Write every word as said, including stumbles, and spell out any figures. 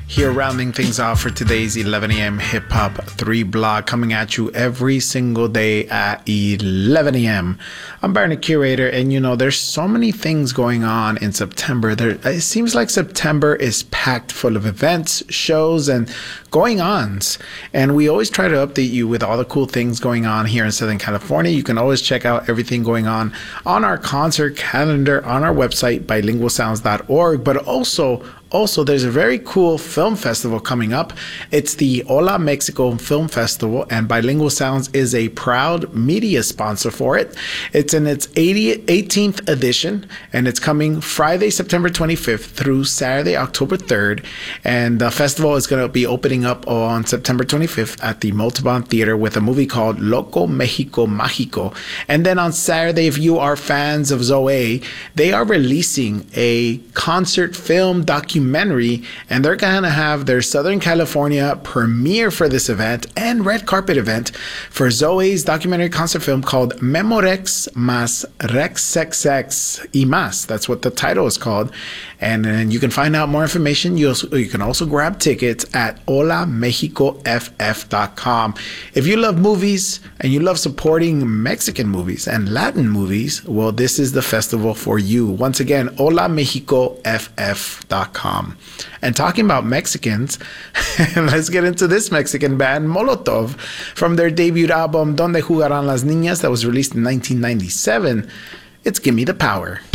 Here, rounding things off for today's eleven a.m. Hip Hop three blog, coming at you every single day at eleven a.m. I'm Byron, the curator, and you know, there's so many things going on in September. There, it seems like September is packed full of events, shows, and going-ons. And we always try to update you with all the cool things going on here in Southern California. You can always check out everything going on on our concert calendar on our website, bilingual sounds dot org, but also Also, there's a very cool film festival coming up. It's the Hola Mexico Film Festival, and Bilingual Sounds is a proud media sponsor for it. It's in its eighteenth edition, and it's coming Friday, September twenty-fifth through Saturday, October third. And the festival is going to be opening up on September twenty-fifth at the Multibon Theater with a movie called Loco Mexico Mágico. And then on Saturday, if you are fans of Zoe, they are releasing a concert film documentary documentary, and they're going to have their Southern California premiere for this event and red carpet event for Zoe's documentary concert film called Memorex Más Rexexex y Más. That's what the title is called. And then you can find out more information. You also, you can also grab tickets at hola mexico f f dot com. If you love movies and you love supporting Mexican movies and Latin movies, well, this is the festival for you. Once again, hola mexico f f dot com. And talking about Mexicans, let's get into this Mexican band, Molotov, from their debut album, Donde Jugarán las Niñas, that was released in nineteen ninety-seven. It's Gimme the Power.